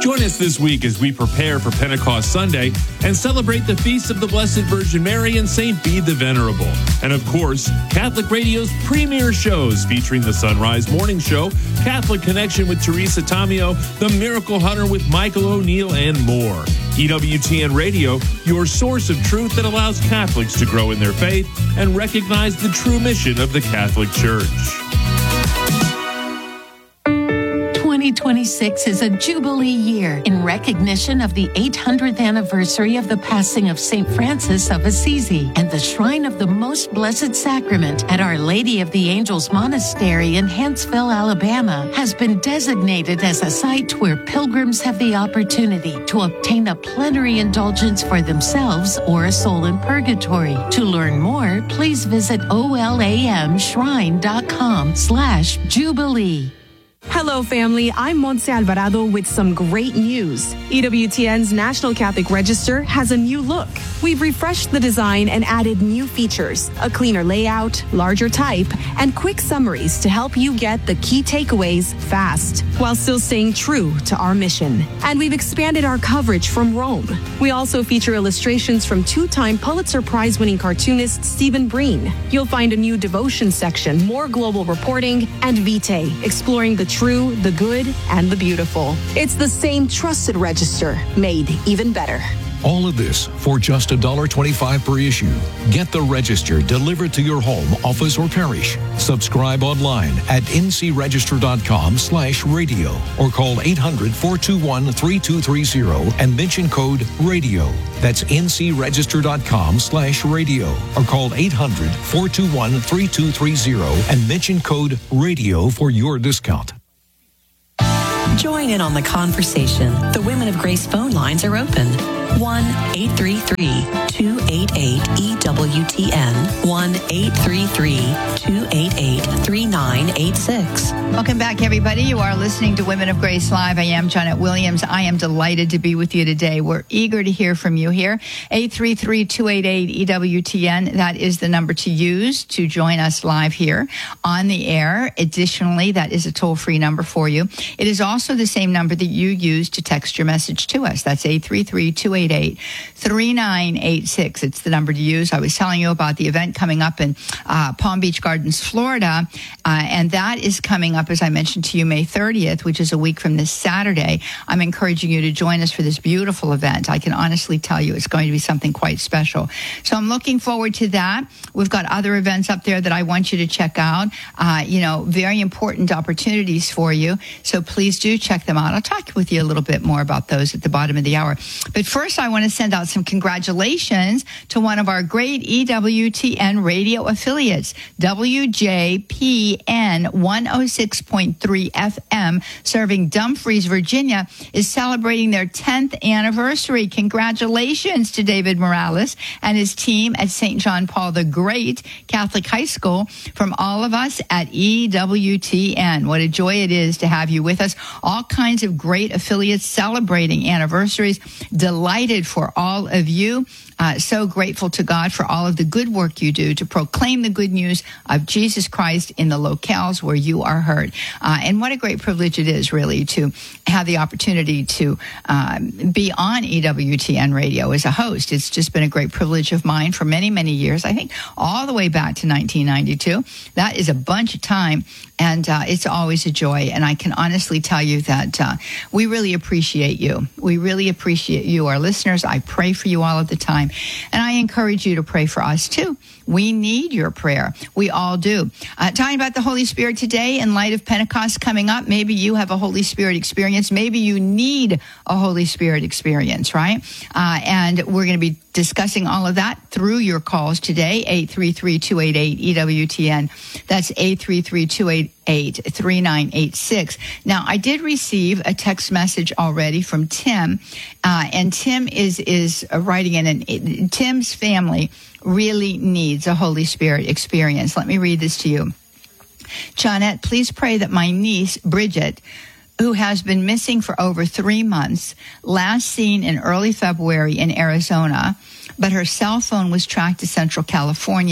Join us this week as we prepare for Pentecost Sunday and celebrate the feasts of the Blessed Virgin Mary and St. Bede the Venerable. And of course, Catholic Radio's premier shows featuring the Sunrise Morning Show, Catholic Connection with Teresa Tamio, The Miracle Hunter with Michael O'Neill, and more. EWTN Radio, your source of truth that allows Catholics to grow in their faith and recognize the true mission of the Catholic Church. 2026 is a Jubilee year in recognition of the 800th anniversary of the passing of St. Francis of Assisi, and the Shrine of the Most Blessed Sacrament at Our Lady of the Angels Monastery in Huntsville, Alabama, has been designated as a site where pilgrims have the opportunity to obtain a plenary indulgence for themselves or a soul in purgatory. To learn more, please visit olamshrine.com/Jubilee. Hello, family. I'm Montse Alvarado with some great news. EWTN's National Catholic Register has a new look. We've refreshed the design and added new features, a cleaner layout, larger type, and quick summaries to help you get the key takeaways fast, while still staying true to our mission. And we've expanded our coverage from Rome. We also feature illustrations from two-time Pulitzer Prize-winning cartoonist Stephen Breen. You'll find a new devotion section, more global reporting, and Vitae, exploring the true, the good, and the beautiful. It's the same trusted register, made even better. All of this for just $1.25 per issue. Get the Register delivered to your home, office, or parish. Subscribe online at ncregister.com/radio or call 800-421-3230 and mention code RADIO. That's ncregister.com/radio or call 800-421-3230 and mention code RADIO for your discount. Join in on the conversation. The Women of Grace phone lines are open. 1-833-288-EWTN. 1-833-288-3986. Welcome back, everybody. You are listening to Women of Grace Live. I am Janet Williams. I am delighted to be with you today. We're eager to hear from you here. 833-288-EWTN. That is the number to use to join us live here on the air. Additionally, that is a toll-free number for you. It is also the same number that you use to text your message to us. That's 833-288-3986. It's the number to use. I was telling you about the event coming up in Palm Beach Gardens, Florida, and that is coming up, as I mentioned to you, May 30th, which is a week from this Saturday. I'm encouraging you to join us for this beautiful event. I can honestly tell you it's going to be something quite special. So I'm looking forward to that. We've got other events up there that I want you to check out. Very important opportunities for you. So please do check them out. I'll talk with you a little bit more about those at the bottom of the hour. But first, I want to send out some congratulations to one of our great EWTN radio affiliates, WJPN 106.3 FM, serving Dumfries, Virginia, is celebrating their 10th anniversary. Congratulations to David Morales and his team at St. John Paul the Great Catholic High School from all of us at EWTN. What a joy it is to have you with us. All kinds of great affiliates celebrating anniversaries. Delighted for all of you. So grateful to God for all of the good work you do to proclaim the good news of Jesus Christ in the locales where you are heard. And what a great privilege it is, really, to have the opportunity to be on EWTN radio as a host. It's just been a great privilege of mine for many, many years. I think all the way back to 1992. That is a bunch of time. And it's always a joy. And I can honestly tell you that we really appreciate you. We really appreciate you, our listeners. I pray for you all of the time. And I encourage you to pray for us, too. We need your prayer. We all do. Talking about the Holy Spirit today in light of Pentecost coming up. Maybe you have a Holy Spirit experience. Maybe you need a Holy Spirit experience, right? And we're going to be discussing all of that through your calls today, 833-288-EWTN. That's 833-288-3986. Now, I did receive a text message already from Tim, and Tim is writing in, and Tim's family really needs a Holy Spirit experience. Let me read this to you. Johnette, please pray that my niece, Bridget, who has been missing for over 3 months, last seen in early February in Arizona, but her cell phone was tracked to Central California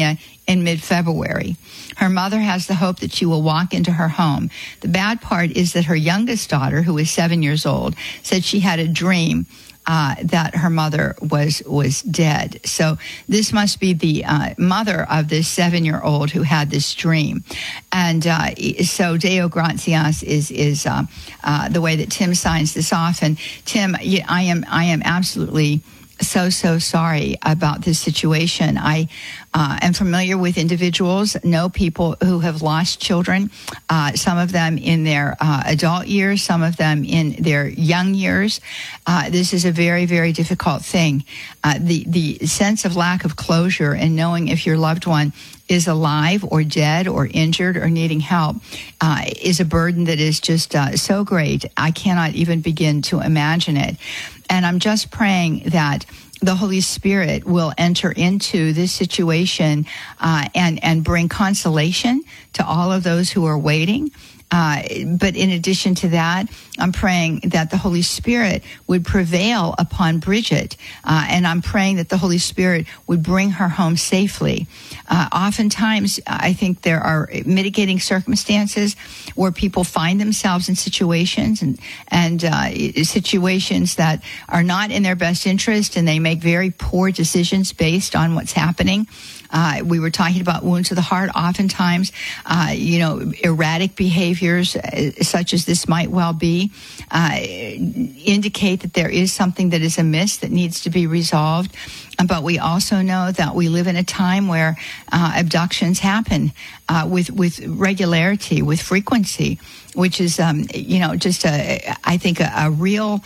in mid-February. Her mother has the hope that she will walk into her home. The bad part is that her youngest daughter, who is 7 years old, said she had a dream that her mother was dead. So this must be the mother of this 7-year-old who had this dream. And so Deo Gratias is the way that Tim signs this off. And Tim, I am absolutely so sorry about this situation. I am familiar with individuals, know people who have lost children, some of them in their adult years, some of them in their young years. This is a very, very difficult thing. The sense of lack of closure and knowing if your loved one is alive or dead or injured or needing help is a burden that is just so great. I cannot even begin to imagine it. And I'm just praying that the Holy Spirit will enter into this situation and bring consolation to all of those who are waiting. But in addition to that, I'm praying that the Holy Spirit would prevail upon Bridget, and I'm praying that the Holy Spirit would bring her home safely. Oftentimes, I think there are mitigating circumstances where people find themselves in situations and situations that are not in their best interest, and they make very poor decisions based on what's happening. We were talking about wounds of the heart. Oftentimes, erratic behaviors such as this might well be indicate that there is something that is amiss that needs to be resolved. But we also know that we live in a time where abductions happen with regularity, with frequency, which is, just I think a real.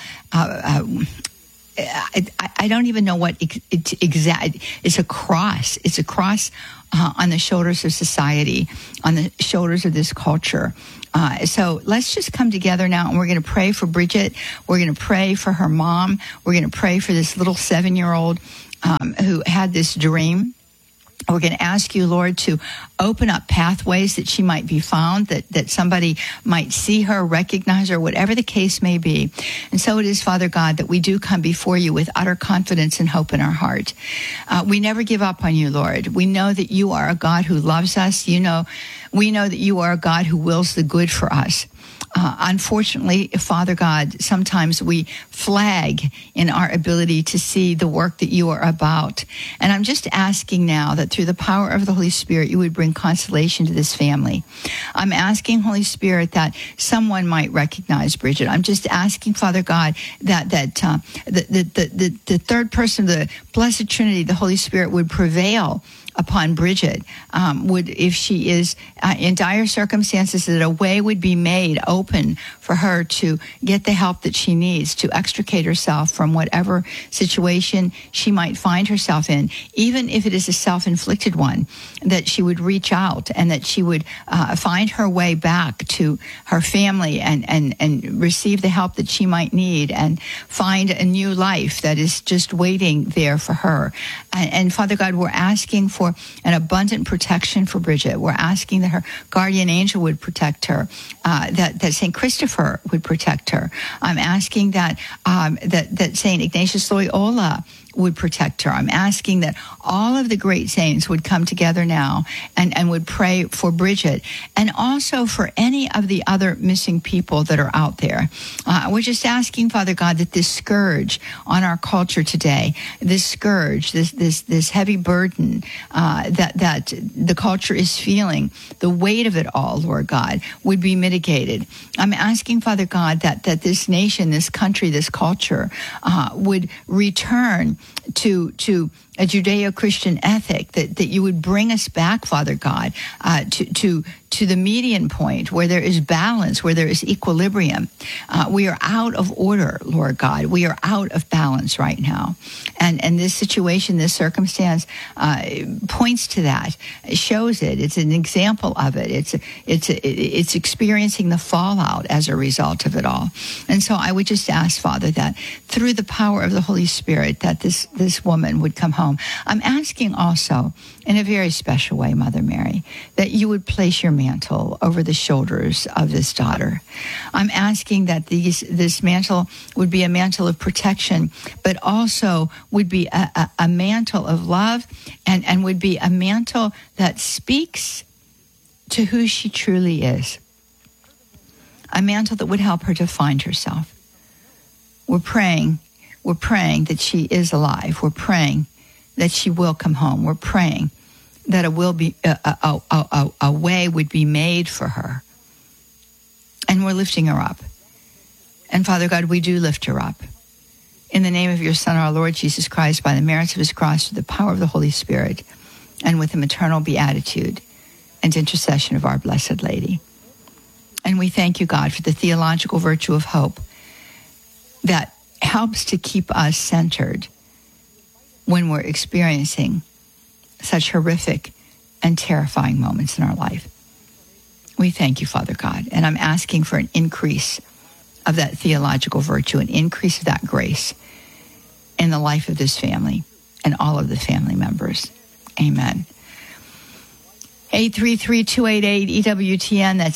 I don't even know what it's exact. It's a cross. It's a cross on the shoulders of society, on the shoulders of this culture. So let's just come together now, and we're going to pray for Bridget. We're going to pray for her mom. We're going to pray for this little 7-year-old who had this dream. We're going to ask you, Lord, to open up pathways that she might be found, that somebody might see her, recognize her, whatever the case may be. And so it is, Father God, that we do come before you with utter confidence and hope in our heart. We never give up on you, Lord. We know that you are a God who loves us. We know that you are a God who wills the good for us. Unfortunately, Father God, sometimes we flag in our ability to see the work that you are about. And I'm just asking now that through the power of the Holy Spirit, you would bring consolation to this family. I'm asking, Holy Spirit, that someone might recognize Bridget. I'm just asking, Father God, that the third person, the Blessed Trinity, the Holy Spirit, would prevail upon Bridget, if she is in dire circumstances, that a way would be made open for her to get the help that she needs to extricate herself from whatever situation she might find herself in, even if it is a self-inflicted one, that she would reach out and that she would find her way back to her family and receive the help that she might need and find a new life that is just waiting there for her. And Father God, we're asking for an abundant protection for Bridget. We're asking that her guardian angel would protect her, that St. Christopher would protect her. I'm asking that St. Ignatius Loyola would protect her. I'm asking that all of the great saints would come together now and would pray for Bridget and also for any of the other missing people that are out there. We're just asking, Father God, that this scourge on our culture today, this scourge, this heavy burden that the culture is feeling, the weight of it all, Lord God, would be mitigated. I'm asking, Father God, that this nation, this country, this culture would return to a Judeo-Christian ethic, that you would bring us back, Father God, to the median point where there is balance, where there is equilibrium. We are out of order, Lord God. We are out of balance right now. And this situation, this circumstance points to that. It shows it. It's an example of it. It's experiencing the fallout as a result of it all. And so I would just ask, Father, that through the power of the Holy Spirit, that this woman would come home. I'm asking also, in a very special way, Mother Mary, that you would place your mantle over the shoulders of this daughter. I'm asking that this mantle would be a mantle of protection, but also would be a mantle of love and would be a mantle that speaks to who she truly is. A mantle that would help her to find herself. We're praying that she is alive. We're praying that she will come home. We're praying that a way would be made for her. And we're lifting her up. And Father God, we do lift her up. In the name of your Son, our Lord Jesus Christ, by the merits of his cross, through the power of the Holy Spirit, and with the maternal beatitude and intercession of our Blessed Lady. And we thank you, God, for the theological virtue of hope that helps to keep us centered when we're experiencing such horrific and terrifying moments in our life. We thank you, Father God, and I'm asking for an increase of that theological virtue, an increase of that grace in the life of this family and all of the family members. Amen. 833-288-EWTN, that's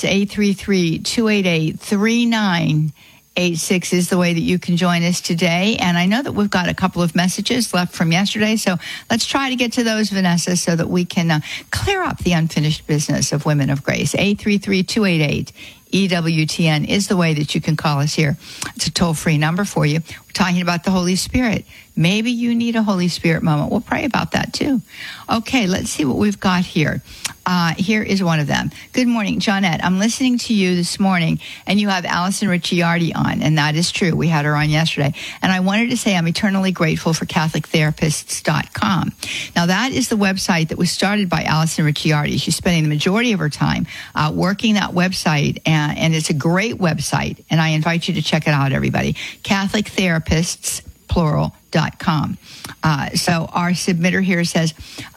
833-288-3986 is the way that you can join us today. And I know that we've got a couple of messages left from yesterday, so let's try to get to those, Vanessa, so that we can clear up the unfinished business of Women of Grace. 833-288-EWTN is the way that you can call us here. It's a toll-free number for you. We're talking about the Holy Spirit. Maybe you need a Holy Spirit moment. We'll pray about that too. Okay, let's see what we've got here. Here is one of them. Good morning, Johnette. I'm listening to you this morning, and you have Allison Ricciardi on, and that is true. We had her on yesterday. And I wanted to say I'm eternally grateful for CatholicTherapists.com. Now, that is the website that was started by Allison Ricciardi. She's spending the majority of her time working that website, and it's a great website, and I invite you to check it out, everybody. CatholicTherapists, plural.com. So our submitter here says,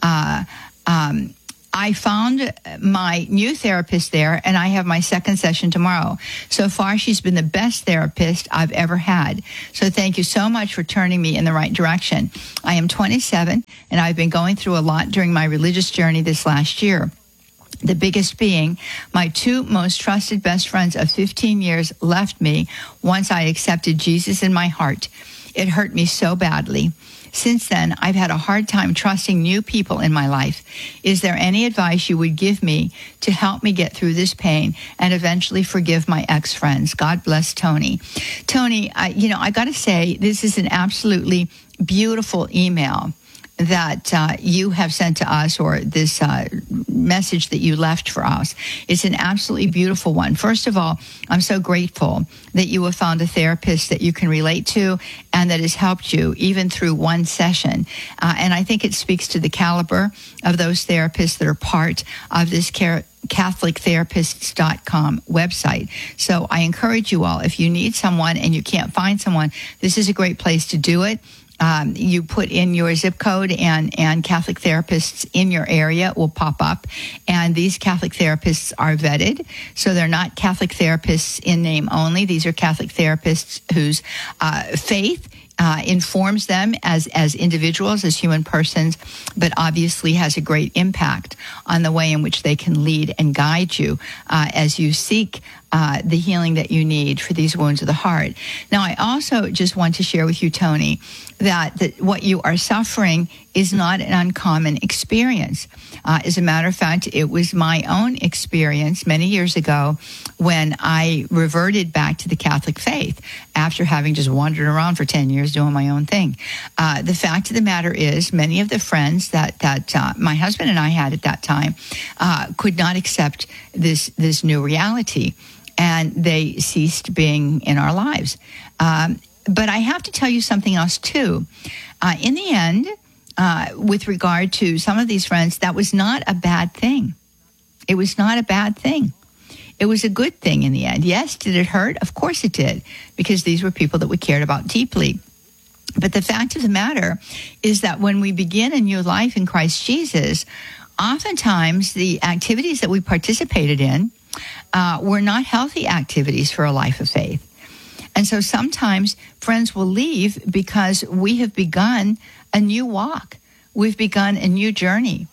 I found my new therapist there, and I have my second session tomorrow. So far, she's been the best therapist I've ever had. So thank you so much for turning me in the right direction. I am 27, and I've been going through a lot during my religious journey this last year. The biggest being my two most trusted best friends of 15 years left me once I accepted Jesus in my heart. It hurt me so badly. Since then, I've had a hard time trusting new people in my life. Is there any advice you would give me to help me get through this pain and eventually forgive my ex-friends? God bless Tony. Tony, I got to say, this is an absolutely beautiful email that you have sent to us, or this message that you left for us. It's an absolutely beautiful one. First of all, I'm so grateful that you have found a therapist that you can relate to and that has helped you even through one session. And I think it speaks to the caliber of those therapists that are part of this CatholicTherapists.com website. So I encourage you all, if you need someone and you can't find someone, this is a great place to do it. You put in your zip code and Catholic therapists in your area will pop up. And these Catholic therapists are vetted. So they're not Catholic therapists in name only. These are Catholic therapists whose faith informs them as individuals, as human persons, but obviously has a great impact on the way in which they can lead and guide you as you seek the healing that you need for these wounds of the heart. Now, I also just want to share with you, Tony, that what you are suffering is not an uncommon experience. As a matter of fact, it was my own experience many years ago when I reverted back to the Catholic faith after having just wandered around for 10 years doing my own thing. The fact of the matter is, many of the friends that my husband and I had at that time could not accept this new reality, and they ceased being in our lives. But I have to tell you something else, too. In the end, with regard to some of these friends, that was not a bad thing. It was not a bad thing. It was a good thing in the end. Yes, did it hurt? Of course it did, because these were people that we cared about deeply. But the fact of the matter is that when we begin a new life in Christ Jesus, oftentimes the activities that we participated in were not healthy activities for a life of faith. And so sometimes friends will leave because we have begun a new walk. We've begun a new journey.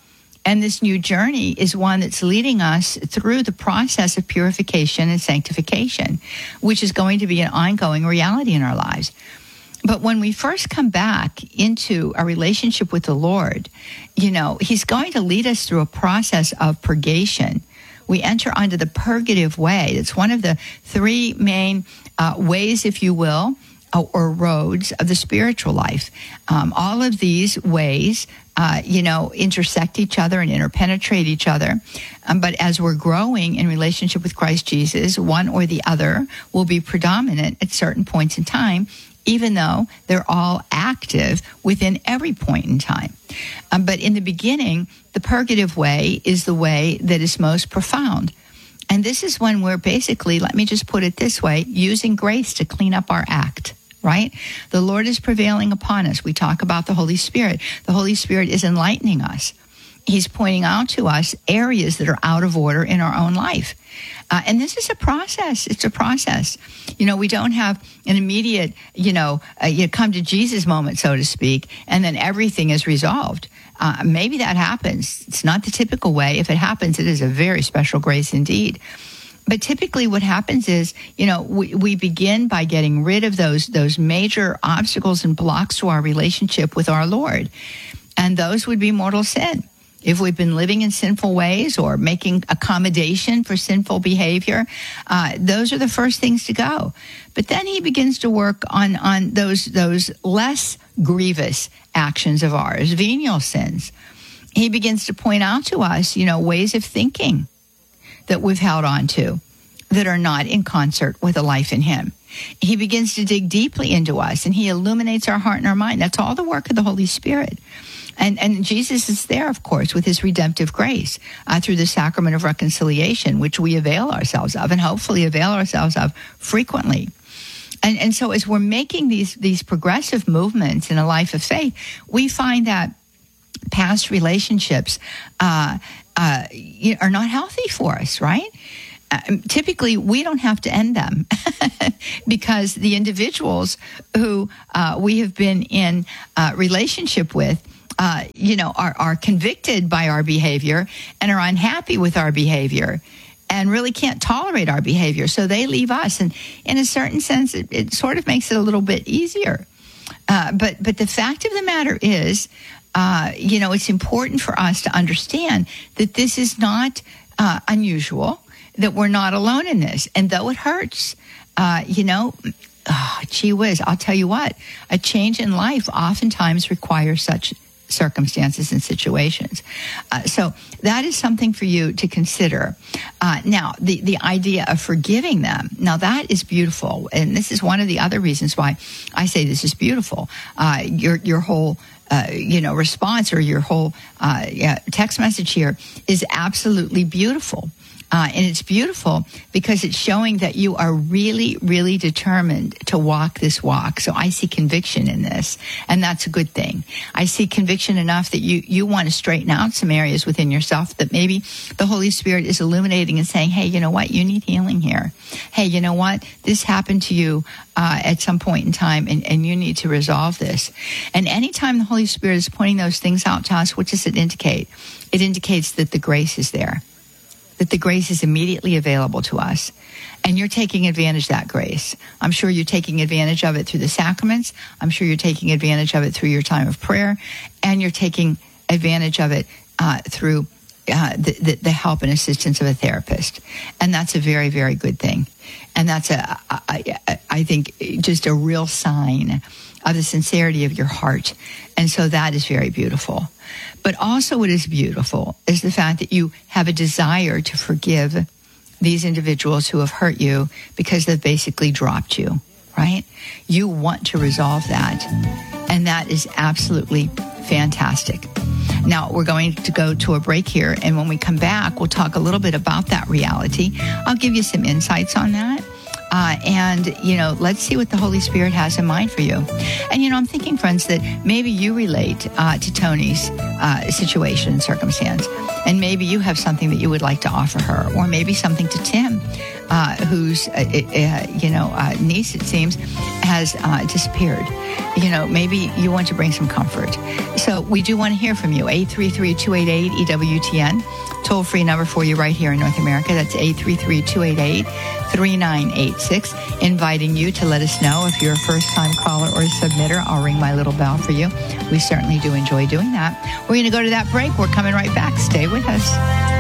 And this new journey is one that's leading us through the process of purification and sanctification, which is going to be an ongoing reality in our lives. But when we first come back into a relationship with the Lord, he's going to lead us through a process of purgation. We enter onto the purgative way. It's one of the three main ways, if you will, or roads of the spiritual life. All of these ways, intersect each other and interpenetrate each other. But as we're growing in relationship with Christ Jesus, one or the other will be predominant at certain points in time, even though they're all active within every point in time. But in the beginning, the purgative way is the way that is most profound. And this is when we're basically, let me just put it this way, using grace to clean up our act, right? The Lord is prevailing upon us. We talk about the Holy Spirit. The Holy Spirit is enlightening us. He's pointing out to us areas that are out of order in our own life. And this is a process. It's a process. We don't have an immediate, you come to Jesus moment, so to speak, and then everything is resolved. Maybe that happens. It's not the typical way. If it happens, it is a very special grace indeed. But typically what happens is, we begin by getting rid of those major obstacles and blocks to our relationship with our Lord. And those would be mortal sin. If we've been living in sinful ways or making accommodation for sinful behavior, those are the first things to go. But then he begins to work on those less grievous actions of ours, venial sins. He begins to point out to us, ways of thinking that we've held on to that are not in concert with a life in him. He begins to dig deeply into us, and he illuminates our heart and our mind. That's all the work of the Holy Spirit. And Jesus is there, of course, with his redemptive grace through the sacrament of reconciliation, which we avail ourselves of and hopefully avail ourselves of frequently. And so as we're making these progressive movements in a life of faith, we find that past relationships are not healthy for us, right? Typically, we don't have to end them because the individuals who we have been in relationship with are convicted by our behavior and are unhappy with our behavior and really can't tolerate our behavior. So they leave us. And in a certain sense, it sort of makes it a little bit easier. But the fact of the matter is, it's important for us to understand that this is not unusual, that we're not alone in this. And though it hurts, gee whiz, I'll tell you what, a change in life oftentimes requires such circumstances and situations. So that is something for you to consider. Now, the idea of forgiving them, now that is beautiful. And this is one of the other reasons why I say this is beautiful. Your whole response or your whole text message here is absolutely beautiful. And it's beautiful because it's showing that you are really, really determined to walk this walk. So I see conviction in this, and that's a good thing. I see conviction enough that you want to straighten out some areas within yourself that maybe the Holy Spirit is illuminating and saying, hey, you know what? You need healing here. Hey, you know what? This happened to you at some point in time, and you need to resolve this. And anytime the Holy Spirit is pointing those things out to us, what does it indicate? It indicates that the grace is there, that the grace is immediately available to us. And you're taking advantage of that grace. I'm sure you're taking advantage of it through the sacraments. I'm sure you're taking advantage of it through your time of prayer. And you're taking advantage of it through the help and assistance of a therapist. And that's a very, very good thing. And that's, I think, just a real sign of the sincerity of your heart. And so that is very beautiful. But also what is beautiful is the fact that you have a desire to forgive these individuals who have hurt you because they've basically dropped you, right? You want to resolve that. And that is absolutely fantastic. Now, we're going to go to a break here. And when we come back, we'll talk a little bit about that reality. I'll give you some insights on that. And, let's see what the Holy Spirit has in mind for you. And, I'm thinking, friends, that maybe you relate to Tony's situation and circumstance. And maybe you have something that you would like to offer her, or maybe something to Tim, whose, niece, it seems, has disappeared. Maybe you want to bring some comfort. So we do want to hear from you. 833-288-EWTN. Toll-free number for you right here in North America. That's 833-288-3986. Inviting you to let us know if you're a first-time caller or submitter. I'll ring my little bell for you. We certainly do enjoy doing that. We're going to go to that break. We're coming right back. Stay with us.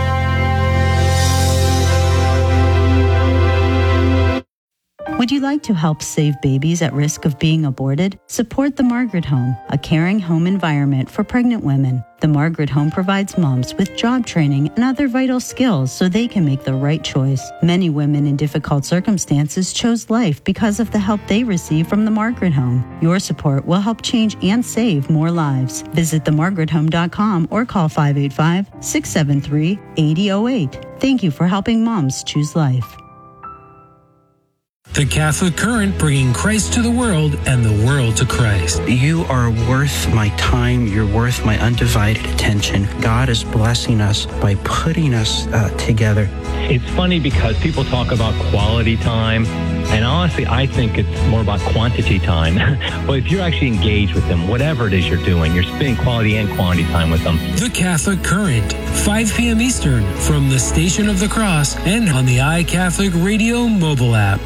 Would you like to help save babies at risk of being aborted? Support the Margaret Home, a caring home environment for pregnant women. The Margaret Home provides moms with job training and other vital skills so they can make the right choice. Many women in difficult circumstances chose life because of the help they receive from the Margaret Home. Your support will help change and save more lives. Visit themargarethome.com or call 585-673-8008. Thank you for helping moms choose life. The Catholic Current, bringing Christ to the world and the world to Christ. You are worth my time. You're worth my undivided attention. God is blessing us by putting us together. It's funny because people talk about quality time, and honestly, I think it's more about quantity time. But if you're actually engaged with them, whatever it is you're doing, you're spending quality and quantity time with them. The Catholic Current, 5 p.m. Eastern, from the Station of the Cross and on the iCatholic Radio mobile app.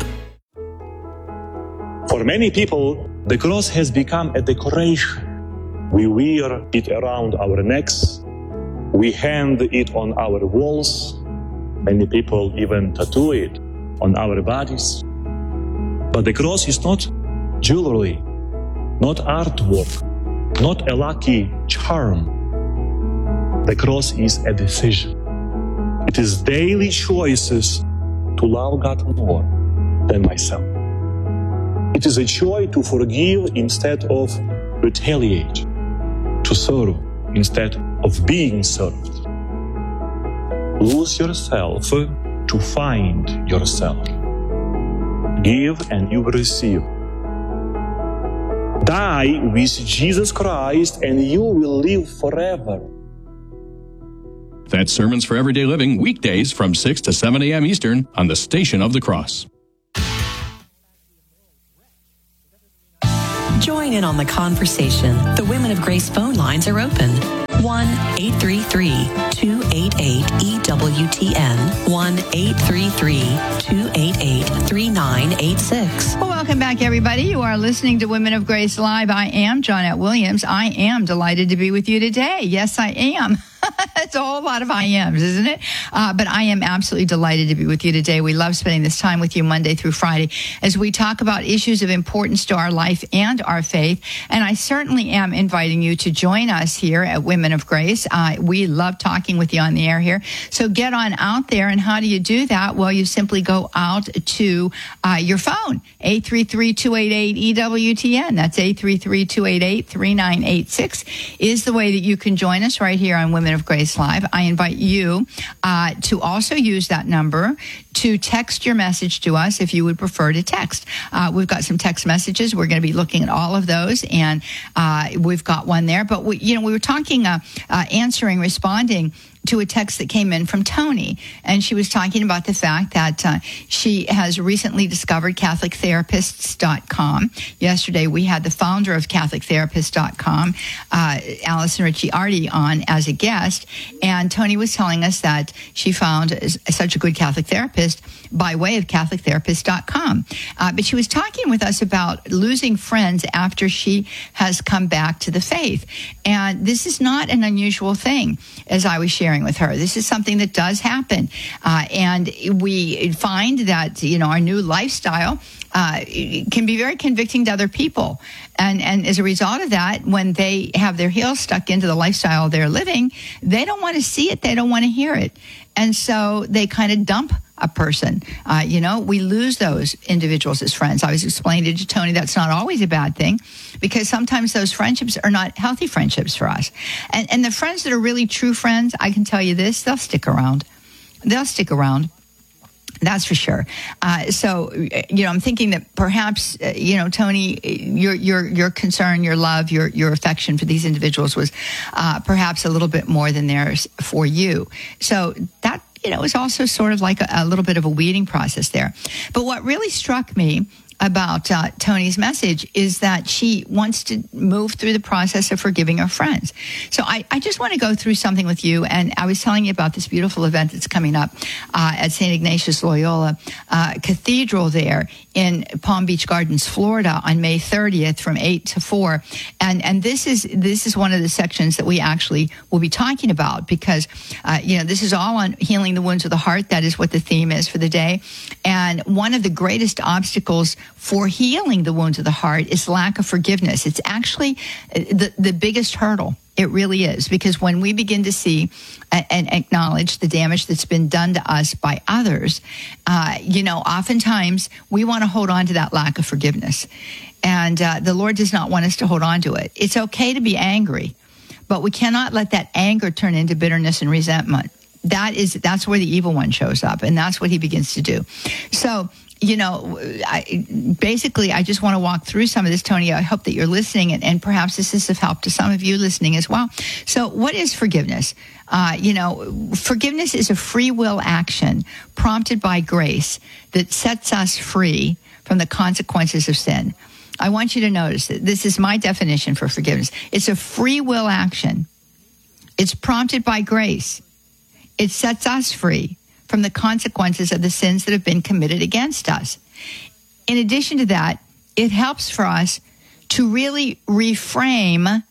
For many people, the cross has become a decoration. We wear it around our necks. We hang it on our walls. Many people even tattoo it on our bodies. But the cross is not jewelry, not artwork, not a lucky charm. The cross is a decision. It is daily choices to love God more than myself. It is a choice to forgive instead of retaliate, to serve instead of being served. Lose yourself to find yourself. Give and you will receive. Die with Jesus Christ and you will live forever. That's Sermons for Everyday Living, weekdays from 6 to 7 a.m. Eastern on the Station of the Cross. Join in on the conversation. The Women of Grace phone lines are open. 1-833-288-EWTN. 1-833-288-3986. Well, welcome back, everybody. You are listening to Women of Grace Live. I am Johnette Williams. I am delighted to be with you today. Yes, I am. It's a whole lot of I ams, isn't it? But I am absolutely delighted to be with you today. We love spending this time with you Monday through Friday as we talk about issues of importance to our life and our faith. And I certainly am inviting you to join us here at Women of Grace. We love talking with you on the air here. So get on out there. And how do you do that? Well, you simply go out to your phone, 833-288-EWTN. That's 833-288-3986 is the way that you can join us right here on Women of Grace Live. I invite you to also use that number to text your message to us if you would prefer to text. We've got some text messages. We're going to be looking at all of those, and we've got one there. But we were talking, responding to a text that came in from Tony, and she was talking about the fact that she has recently discovered CatholicTherapists.com. Yesterday, we had the founder of CatholicTherapists.com, Allison Ricciardi, on as a guest, and Tony was telling us that she found such a good Catholic therapist by way of CatholicTherapists.com. But she was talking with us about losing friends after she has come back to the faith. And this is not an unusual thing, as I was sharing with her. This is something that does happen. And we find that, our new lifestyle can be very convicting to other people. And as a result of that, when they have their heels stuck into the lifestyle they're living, they don't want to see it. They don't want to hear it. And so they kind of dump a person. We lose those individuals as friends. I was explaining to Tony that's not always a bad thing, because sometimes those friendships are not healthy friendships for us. And the friends that are really true friends, I can tell you this, they'll stick around. They'll stick around. That's for sure. So, I'm thinking that perhaps, Tony, your concern, your love, your affection for these individuals was perhaps a little bit more than theirs for you. So that, is also sort of like a little bit of a weeding process there. But what really struck me about Tony's message is that she wants to move through the process of forgiving her friends. So I just want to go through something with you. And I was telling you about this beautiful event that's coming up at St. Ignatius Loyola Cathedral there in Palm Beach Gardens, Florida on May 30th from 8 to 4. And this is one of the sections that we actually will be talking about because, this is all on healing the wounds of the heart. That is what the theme is for the day. And one of the greatest obstacles for healing the wounds of the heart is lack of forgiveness. It's actually the biggest hurdle. It really is, because when we begin to see and acknowledge the damage that's been done to us by others, oftentimes we want to hold on to that lack of forgiveness. And the Lord does not want us to hold on to it. It's okay to be angry, but we cannot let that anger turn into bitterness and resentment. That's where the evil one shows up, and that's what he begins to do. So, I just want to walk through some of this, Tony. I hope that you're listening, and perhaps this is of help to some of you listening as well. So what is forgiveness? Forgiveness is a free will action prompted by grace that sets us free from the consequences of sin. I want you to notice that this is my definition for forgiveness. It's a free will action. It's prompted by grace. It sets us free from the consequences of the sins that have been committed against us. In addition to that, it helps for us to really reframe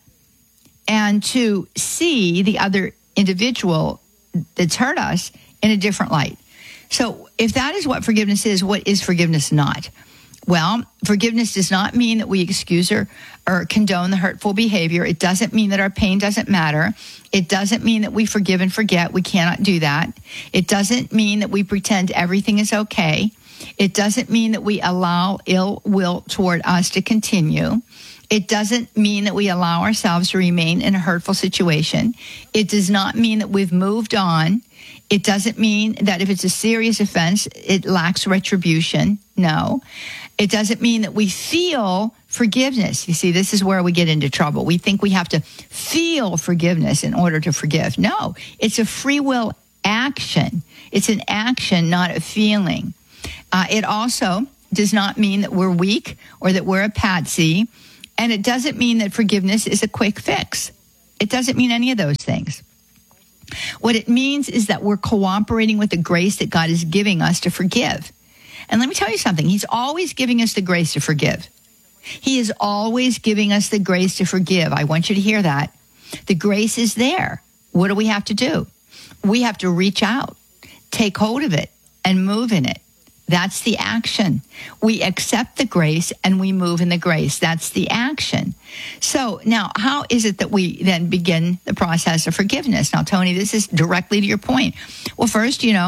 and to see the other individual that's hurt us in a different light. So if that is what forgiveness is, what is forgiveness not? Well, forgiveness does not mean that we excuse or condone the hurtful behavior. It doesn't mean that our pain doesn't matter. It doesn't mean that we forgive and forget. We cannot do that. It doesn't mean that we pretend everything is okay. It doesn't mean that we allow ill will toward us to continue. It doesn't mean that we allow ourselves to remain in a hurtful situation. It does not mean that we've moved on. It doesn't mean that if it's a serious offense, it lacks retribution. No. It doesn't mean that we feel forgiveness. You see, this is where we get into trouble. We think we have to feel forgiveness in order to forgive. No, it's a free will action. It's an action, not a feeling. It also does not mean that we're weak or that we're a patsy. And it doesn't mean that forgiveness is a quick fix. It doesn't mean any of those things. What it means is that we're cooperating with the grace that God is giving us to forgive. And let me tell you something. He's always giving us the grace to forgive. He is always giving us the grace to forgive. I want you to hear that. The grace is there. What do we have to do? We have to reach out, take hold of it, and move in it. That's the action. We accept the grace and we move in the grace. That's the action. So now, how is it that we then begin the process of forgiveness? Now, Tony, this is directly to your point. Well, first, we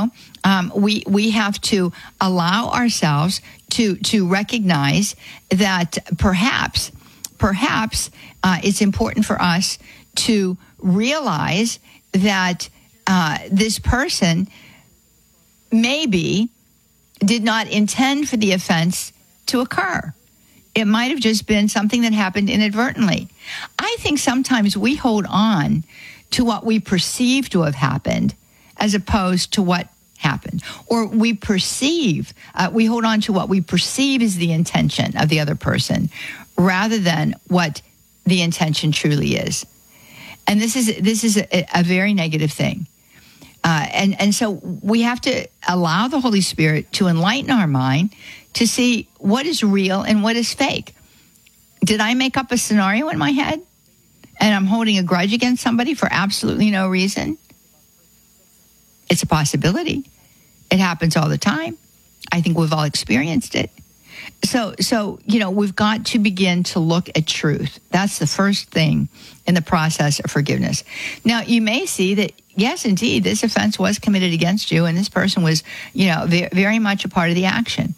have to allow ourselves to recognize that perhaps it's important for us to realize that this person maybe did not intend for the offense to occur. It might have just been something that happened inadvertently. I think sometimes we hold on to what we perceive to have happened as opposed to what happened. Or we hold on to what we perceive is the intention of the other person rather than what the intention truly is. And this is a very negative thing. And so we have to allow the Holy Spirit to enlighten our mind to see what is real and what is fake. Did I make up a scenario in my head and I'm holding a grudge against somebody for absolutely no reason? It's a possibility. It happens all the time. I think we've all experienced it. So we've got to begin to look at truth. That's the first thing in the process of forgiveness. Now, you may see that, yes, indeed, this offense was committed against you, and this person was, very much a part of the action.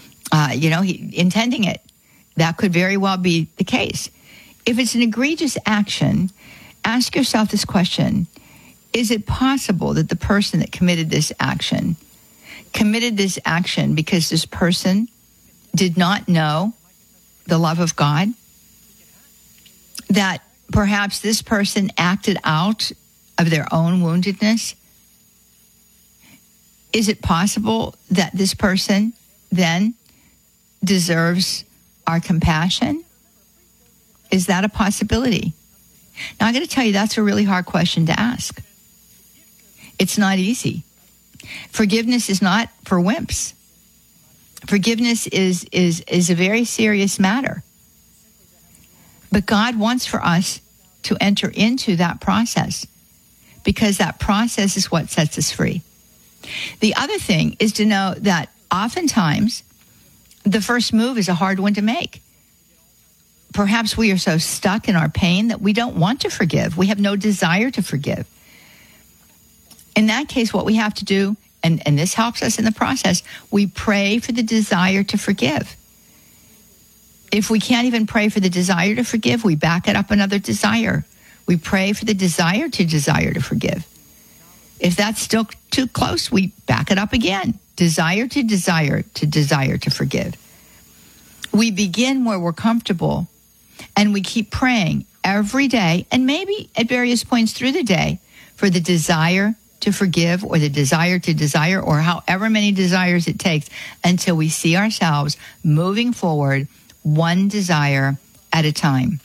He intending it. That could very well be the case. If it's an egregious action, ask yourself this question. Is it possible that the person that committed this action committed this action because this person did not know the love of God, that perhaps this person acted out of their own woundedness, is it possible that this person then deserves our compassion? Is that a possibility? Now, I'm going to tell you that's a really hard question to ask. It's not easy. Forgiveness is not for wimps. Forgiveness is a very serious matter. But God wants for us to enter into that process because that process is what sets us free. The other thing is to know that oftentimes the first move is a hard one to make. Perhaps we are so stuck in our pain that we don't want to forgive. We have no desire to forgive. In that case, what we have to do, and this helps us in the process, we pray for the desire to forgive. If we can't even pray for the desire to forgive, we back it up another desire. We pray for the desire to forgive. If that's still too close, we back it up again. Desire to forgive. We begin where we're comfortable, and we keep praying every day, and maybe at various points through the day, for the desire to forgive, or the desire to desire, or however many desires it takes, until we see ourselves moving forward one desire at a time.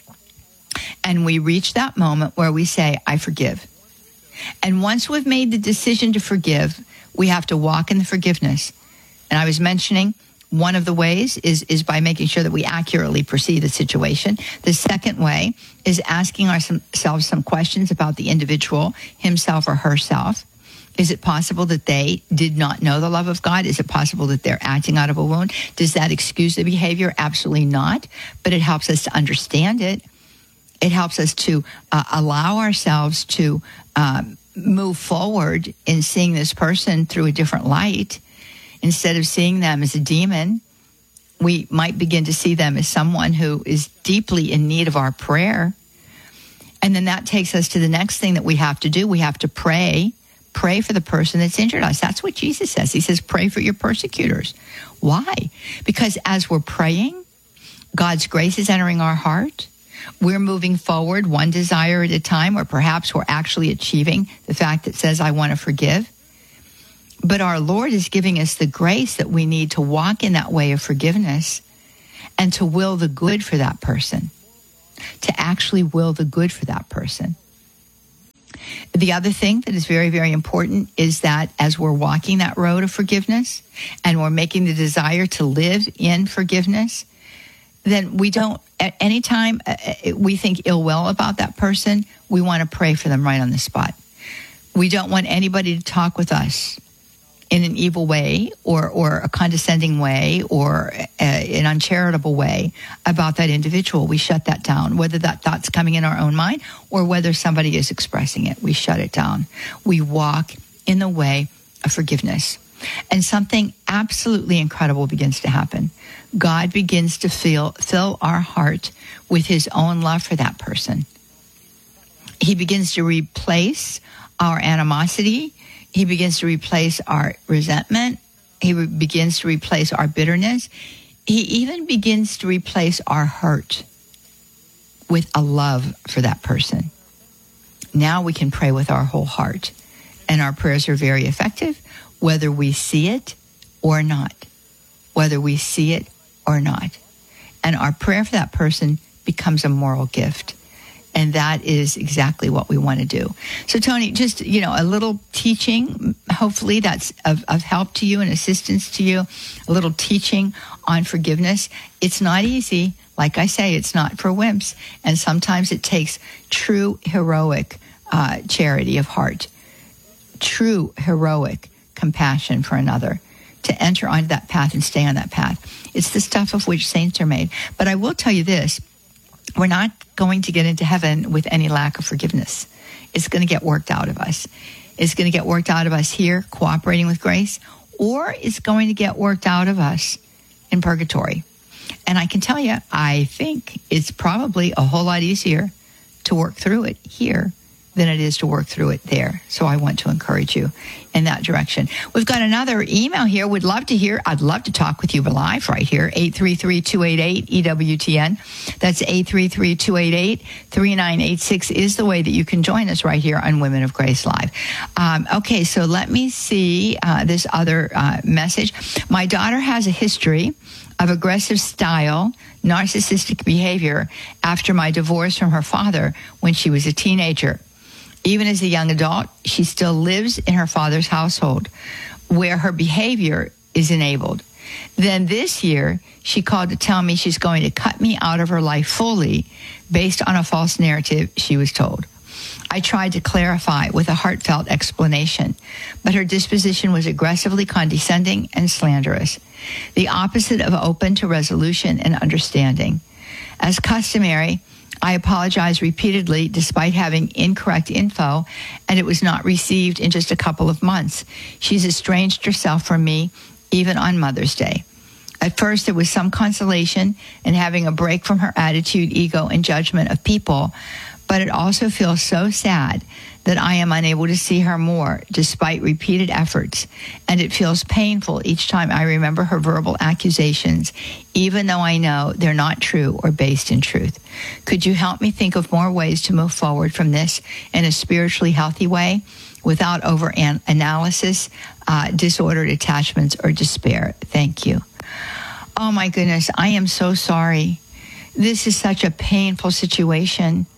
And we reach that moment where we say, I forgive. And once we've made the decision to forgive, we have to walk in the forgiveness. And I was mentioning one of the ways is by making sure that we accurately perceive the situation. The second way is asking ourselves some questions about the individual, himself or herself. Is it possible that they did not know the love of God? Is it possible that they're acting out of a wound? Does that excuse the behavior? Absolutely not. But it helps us to understand it. It helps us to allow ourselves to move forward in seeing this person through a different light. Instead of seeing them as a demon, we might begin to see them as someone who is deeply in need of our prayer. And then that takes us to the next thing that we have to do. We have to pray for the person that's injured us. That's what Jesus says. He says, pray for your persecutors. Why? Because as we're praying, God's grace is entering our heart. We're moving forward one desire at a time, or perhaps we're actually achieving the fact that says, I want to forgive. But our Lord is giving us the grace that we need to walk in that way of forgiveness and to will the good for that person, to actually will the good for that person. The other thing that is very, very important is that as we're walking that road of forgiveness and we're making the desire to live in forgiveness, then we don't, at any time we think ill will about that person, we want to pray for them right on the spot. We don't want anybody to talk with us in an evil way or a condescending way or an uncharitable way about that individual. We shut that down, whether that thought's coming in our own mind or whether somebody is expressing it. We shut it down. We walk in the way of forgiveness. And something absolutely incredible begins to happen. God begins to fill our heart with his own love for that person. He begins to replace our animosity. He begins to replace our resentment. He begins to replace our bitterness. He even begins to replace our hurt with a love for that person. Now we can pray with our whole heart. And our prayers are very effective, whether we see it or not. Whether we see it or not. And our prayer for that person becomes a moral gift. And that is exactly what we want to do. So, Tony, just, a little teaching, hopefully that's of help to you and assistance to you, a little teaching on forgiveness. It's not easy. Like I say, it's not for wimps. And sometimes it takes true heroic charity of heart, true heroic compassion for another to enter onto that path and stay on that path. It's the stuff of which saints are made. But I will tell you this. We're not going to get into heaven with any lack of forgiveness. It's going to get worked out of us. It's going to get worked out of us here, cooperating with grace, or it's going to get worked out of us in purgatory. And I can tell you, I think it's probably a whole lot easier to work through it here than it is to work through it there. So I want to encourage you in that direction. We've got another email here. I'd love to talk with you live right here. 833-288-EWTN. That's 833-288-3986 is the way that you can join us right here on Women of Grace Live. Okay, so let me see this other message. My daughter has a history of aggressive style, narcissistic behavior after my divorce from her father when she was a teenager. Even as a young adult, she still lives in her father's household, where her behavior is enabled. Then this year, she called to tell me she's going to cut me out of her life fully based on a false narrative she was told. I tried to clarify with a heartfelt explanation, but her disposition was aggressively condescending and slanderous, the opposite of open to resolution and understanding. As customary, I apologized repeatedly despite having incorrect info, and it was not received in just a couple of months. She's estranged herself from me, even on Mother's Day. At first, there was some consolation in having a break from her attitude, ego, and judgment of people, but it also feels so sad that I am unable to see her more despite repeated efforts, and it feels painful each time I remember her verbal accusations, even though I know they're not true or based in truth. Could you help me think of more ways to move forward from this in a spiritually healthy way without over-analysis, disordered attachments, or despair? Thank you. Oh, my goodness, I am so sorry. This is such a painful situation.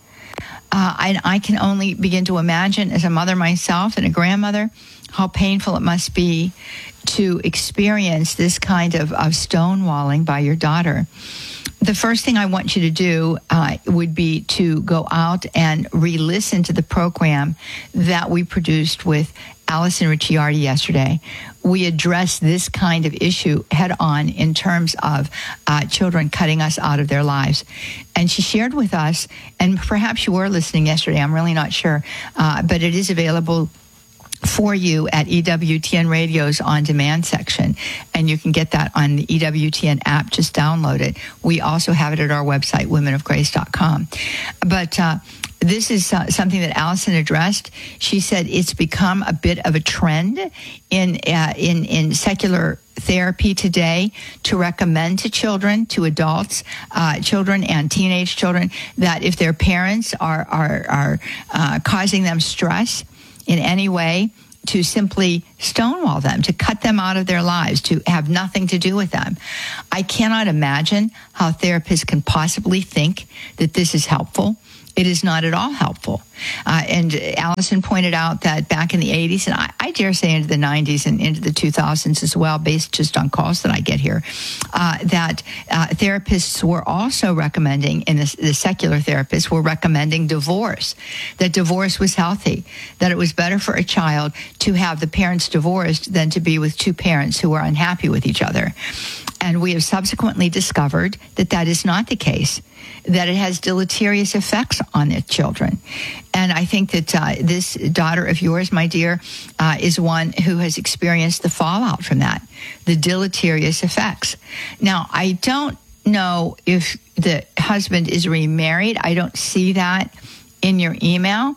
I can only begin to imagine, as a mother myself and a grandmother, how painful it must be to experience this kind of stonewalling by your daughter. The first thing I want you to do would be to go out and re-listen to the program that we produced with Allison Ricciardi yesterday. We addressed this kind of issue head on in terms of children cutting us out of their lives. And she shared with us, and perhaps you were listening yesterday, I'm really not sure, but it is available for you at EWTN Radio's on-demand section, and you can get that on the EWTN app. Just download it. We also have it at our website, womenofgrace.com. But this is something that Allison addressed. She said it's become a bit of a trend in secular therapy today to recommend to children, to adults, children and teenage children, that if their parents are causing them stress in any way, to simply stonewall them, to cut them out of their lives, to have nothing to do with them. I cannot imagine how therapists can possibly think that this is helpful. It is not at all helpful. And Allison pointed out that back in the 80s, and I dare say into the 90s and into the 2000s as well, based just on calls that I get here, that therapists were also recommending, and the secular therapists were recommending divorce, that divorce was healthy, that it was better for a child to have the parents divorced than to be with two parents who were unhappy with each other. And we have subsequently discovered that that is not the case, that it has deleterious effects on the children. And I think that this daughter of yours, my dear, is one who has experienced the fallout from that, the deleterious effects. Now, I don't know if the husband is remarried. I don't see that in your email.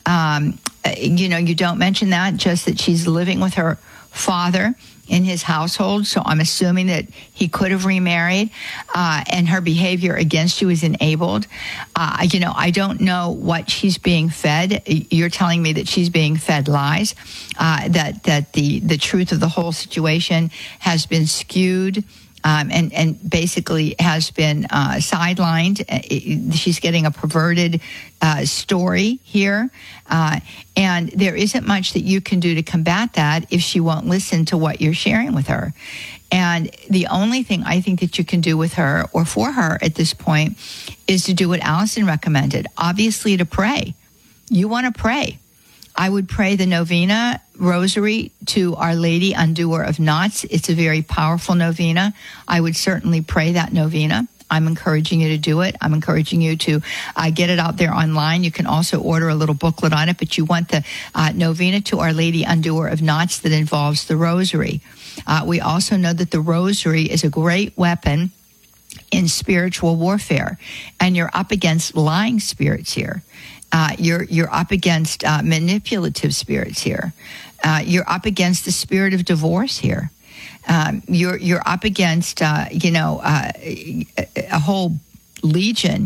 You don't mention that, just that she's living with her father in his household, so I'm assuming that he could have remarried, and her behavior against you is enabled. I don't know what she's being fed. You're telling me that she's being fed lies, that the truth of the whole situation has been skewed, and basically has been sidelined. She's getting a perverted story here. And there isn't much that you can do to combat that if she won't listen to what you're sharing with her. And the only thing I think that you can do with her or for her at this point is to do what Allison recommended, obviously to pray. You want to pray. I would pray the novena rosary to Our Lady Undoer of Knots. It's a very powerful novena. I would certainly pray that novena. I'm encouraging you to do it. I'm encouraging you to get it out there online. You can also order a little booklet on it, but you want the novena to Our Lady Undoer of Knots that involves the rosary. We also know that the rosary is a great weapon in spiritual warfare, and you're up against lying spirits here. You're up against manipulative spirits here. You're up against the spirit of divorce here. You're up against a whole legion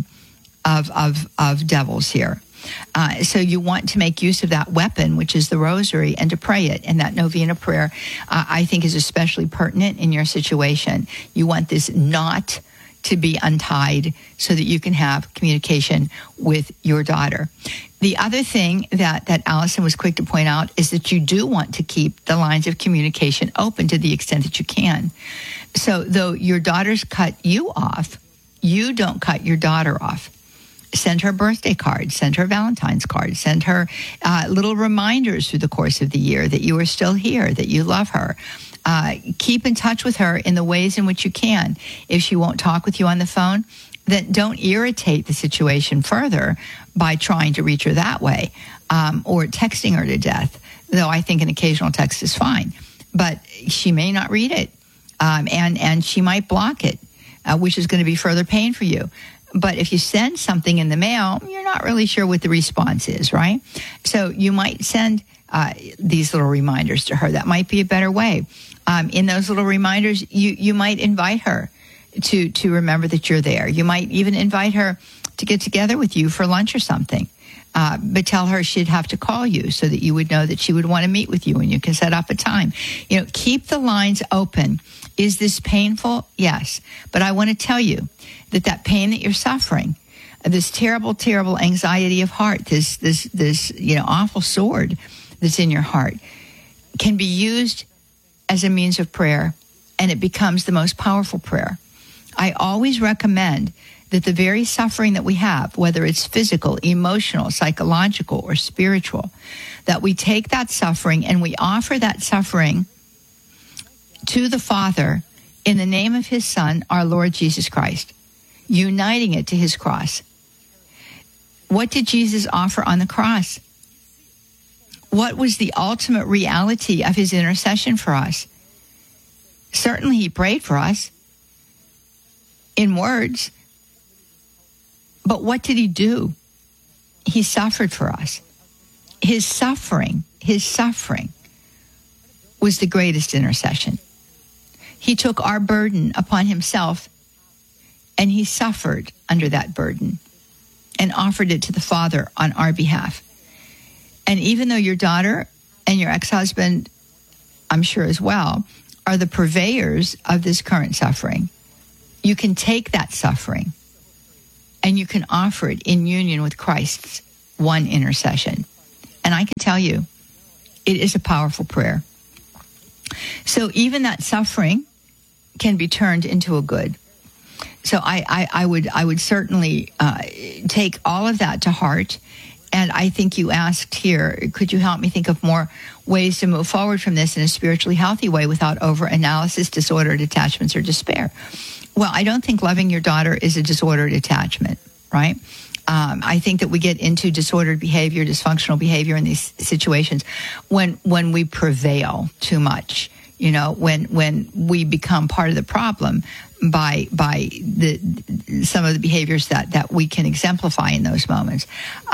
of devils here. So you want to make use of that weapon, which is the rosary, and to pray it. And that novena prayer, I think, is especially pertinent in your situation. You want this knot to be untied so that you can have communication with your daughter. The other thing that Allison was quick to point out is that you do want to keep the lines of communication open to the extent that you can. So though your daughters cut you off, you don't cut your daughter off. Send her birthday cards, send her Valentine's cards, send her little reminders through the course of the year that you are still here, that you love her. Keep in touch with her in the ways in which you can. If she won't talk with you on the phone, then don't irritate the situation further by trying to reach her that way, or texting her to death, though I think an occasional text is fine. But she may not read it, and she might block it, which is going to be further pain for you. But if you send something in the mail, you're not really sure what the response is, right? So you might send these little reminders to her. That might be a better way. In those little reminders, you might invite her to remember that you're there. You might even invite her to get together with you for lunch or something. But tell her she'd have to call you so that you would know that she would want to meet with you and you can set up a time. Keep the lines open. Is this painful? Yes. But I want to tell you that pain that you're suffering, this terrible, terrible anxiety of heart, this awful sword that's in your heart, can be used as a means of prayer, and it becomes the most powerful prayer. I always recommend that the very suffering that we have, whether it's physical, emotional, psychological, or spiritual, that we take that suffering and we offer that suffering to the Father in the name of his Son, our Lord Jesus Christ, uniting it to his cross. What did Jesus offer on the cross? What was the ultimate reality of his intercession for us? Certainly he prayed for us in words, but what did he do? He suffered for us. His suffering was the greatest intercession. He took our burden upon himself, and he suffered under that burden and offered it to the Father on our behalf. And even though your daughter and your ex-husband, I'm sure as well, are the purveyors of this current suffering, you can take that suffering and you can offer it in union with Christ's one intercession. And I can tell you, it is a powerful prayer. So even that suffering can be turned into a good. So I would certainly take all of that to heart. And I think you asked here, could you help me think of more ways to move forward from this in a spiritually healthy way without over-analysis, disordered attachments, or despair? Well, I don't think loving your daughter is a disordered attachment, right? I think that we get into disordered behavior, dysfunctional behavior in these situations when we prevail too much. When we become part of the problem by some of the behaviors that we can exemplify in those moments.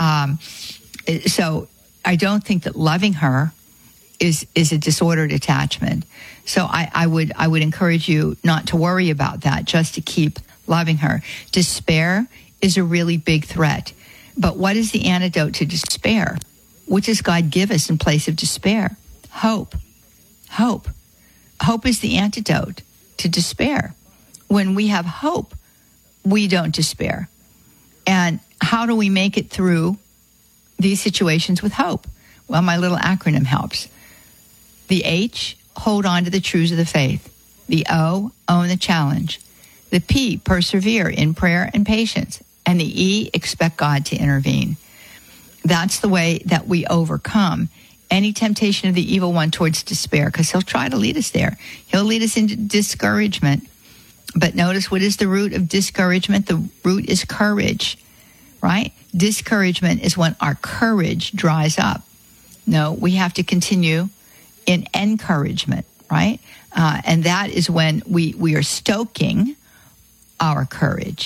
So I don't think that loving her is a disordered attachment. So I would encourage you not to worry about that, just to keep loving her. Despair is a really big threat. But what is the antidote to despair? What does God give us in place of despair? Hope. Hope. Hope is the antidote to despair. When we have hope, we don't despair. And how do we make it through these situations with hope? Well, my little acronym helps. The H, hold on to the truths of the faith. The O, own the challenge. The P, persevere in prayer and patience. And the E, expect God to intervene. That's the way that we overcome any temptation of the evil one towards despair, because he'll try to lead us there. He'll lead us into discouragement. But notice, what is the root of discouragement? The root is courage, right? Discouragement is when our courage dries up. No, we have to continue in encouragement, right? And that is when we are stoking our courage,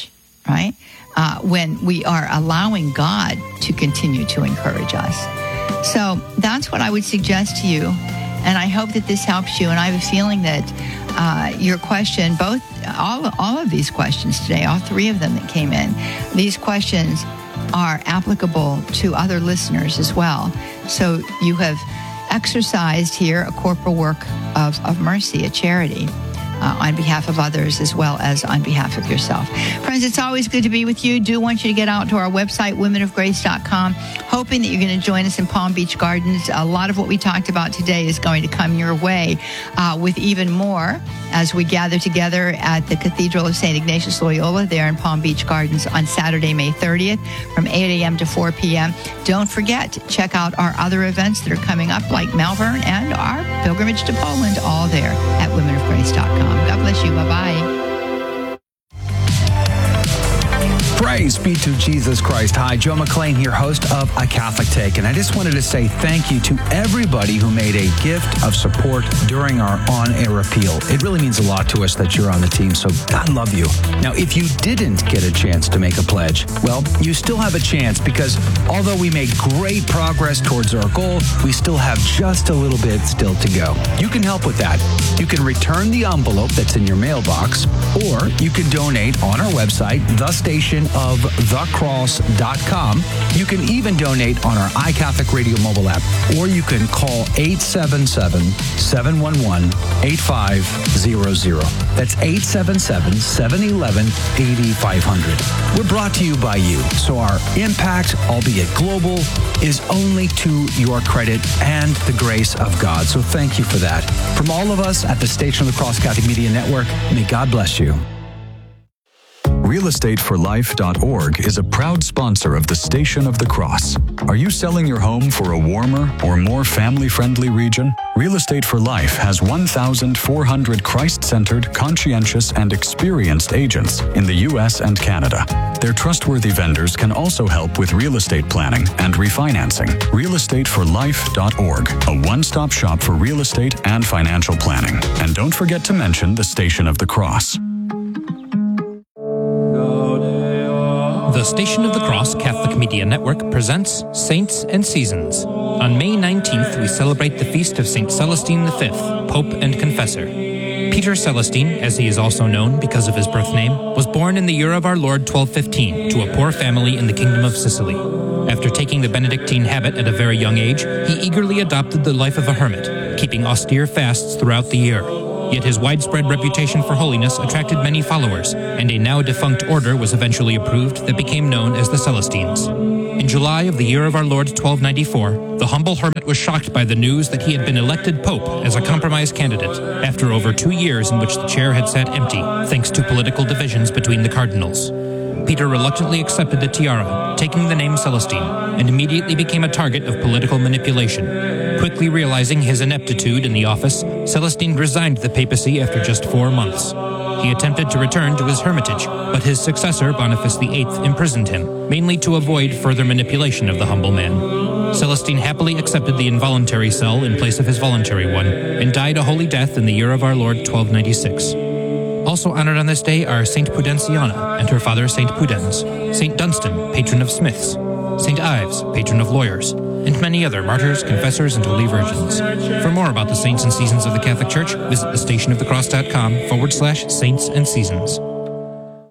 right? When we are allowing God to continue to encourage us. So that's what I would suggest to you. And I hope that this helps you. And I have a feeling that your question, all of these questions today, all three of them that came in, these questions are applicable to other listeners as well. So you have exercised here a corporal work of mercy, a charity, on behalf of others as well as on behalf of yourself. Friends, it's always good to be with you. Do want you to get out to our website, womenofgrace.com, hoping that you're going to join us in Palm Beach Gardens. A lot of what we talked about today is going to come your way with even more as we gather together at the Cathedral of St. Ignatius Loyola there in Palm Beach Gardens on Saturday, May 30th from 8 a.m. to 4 p.m. Don't forget, check out our other events that are coming up like Malvern and our pilgrimage to Poland, all there at womenofgrace.com. God bless you. Bye-bye. Praise be to Jesus Christ. Hi, Joe McLean here, host of A Catholic Take. And I just wanted to say thank you to everybody who made a gift of support during our on-air appeal. It really means a lot to us that you're on the team, so God love you. Now, if you didn't get a chance to make a pledge, well, you still have a chance because although we made great progress towards our goal, we still have just a little bit still to go. You can help with that. You can return the envelope that's in your mailbox, or you can donate on our website, thestationofthecross.com. You can even donate on our iCatholic Radio mobile app, or you can call 877-711-8500. That's 877-711-8500. We're brought to you by you, so our impact, albeit global, is only to your credit and the grace of God. So thank you for that. From all of us at the Station of the Cross Catholic Media Network, may God bless you. RealEstateForLife.org is a proud sponsor of the Station of the Cross. Are you selling your home for a warmer or more family-friendly region? Real Estate for Life has 1,400 Christ-centered, conscientious, and experienced agents in the U.S. and Canada. Their trustworthy vendors can also help with real estate planning and refinancing. RealEstateForLife.org, a one-stop shop for real estate and financial planning. And don't forget to mention the Station of the Cross. The Station of the Cross Catholic Media Network presents Saints and Seasons. On May 19th, we celebrate the feast of St. Celestine V, Pope and Confessor. Peter Celestine, as he is also known because of his birth name, was born in the year of our Lord 1215 to a poor family in the Kingdom of Sicily. After taking the Benedictine habit at a very young age, he eagerly adopted the life of a hermit, keeping austere fasts throughout the year. Yet his widespread reputation for holiness attracted many followers, and a now-defunct order was eventually approved that became known as the Celestines. In July of the year of our Lord 1294, the humble hermit was shocked by the news that he had been elected pope as a compromise candidate, after over 2 years in which the chair had sat empty, thanks to political divisions between the cardinals. Peter reluctantly accepted the tiara, taking the name Celestine, and immediately became a target of political manipulation. Quickly realizing his ineptitude in the office, Celestine resigned the papacy after just 4 months. He attempted to return to his hermitage, but his successor, Boniface VIII, imprisoned him, mainly to avoid further manipulation of the humble man. Celestine happily accepted the involuntary cell in place of his voluntary one, and died a holy death in the year of our Lord 1296. Also honored on this day are Saint Pudensiana and her father Saint Pudens, Saint Dunstan, patron of smiths, Saint Ives, patron of lawyers, and many other martyrs, confessors, and holy virgins. For more about the saints and seasons of the Catholic Church, visit thestationofthecross.com/saints and seasons.